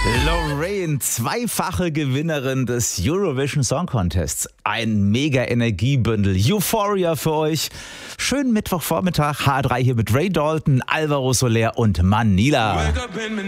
Lorraine, zweifache Gewinnerin des Eurovision Song Contests. Ein mega Energiebündel. Euphoria für euch. Schönen Mittwochvormittag. H3 hier mit Ray Dalton, Alvaro Soler und Manila.